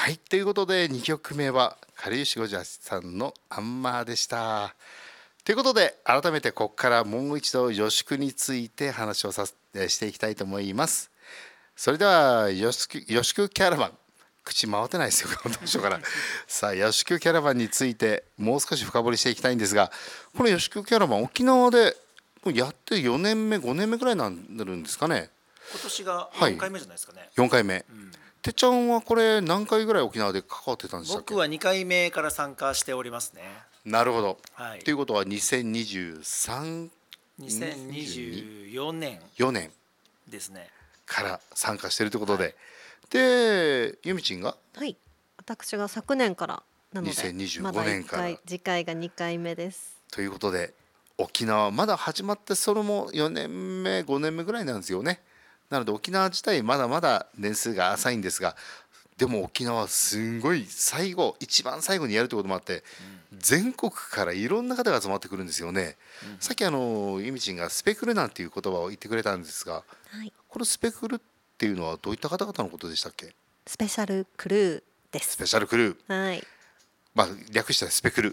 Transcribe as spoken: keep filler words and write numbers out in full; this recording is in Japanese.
はい、ということでにきょくめはかりゆしごじゃさんのアンマーでした。ということで改めてここからもう一度予宿について話をさせしていきたいと思います。それでは予宿予宿キャラバン、口回ってないですよどうしようかなさあ予宿キャラバンについてもう少し深掘りしていきたいんですが、この予宿キャラバン沖縄でもうやってよねんめごねんめぐらいになるんですかね。 今年がはいよんかいめじゃないですかね。 よんかいめ、 うん、 てっちゃんはこれ何回ぐらい沖縄で関わってたんでしたっけ？ 僕はにかいめから参加しておりますね。 なるほど。 はい。 ということはにせんにじゅうさん、 にせんにじゅうよねよねんんですね。 から参加しているということはい。 で、でゆみちんがはい、私が昨年からなので、 2025 まだ1 年から回、次回がにかいめです。 ということで、沖縄まだ始まってそれもよねんめごねんめぐらいなんですよね。なので沖縄自体まだまだ年数が浅いんですが、でも沖縄すんごい最後一番最後にやるということもあって、全国からいろんな方が集まってくるんですよね。 うんさっきあのゆみちんがスペクルなんていう言葉を言ってくれたんですが、 はい、 このスペクルっていうのはどういった方々のことでしたっけ？ スペシャルクルーです。 スペシャルクルー、 はい、 まあ、略したらスペクル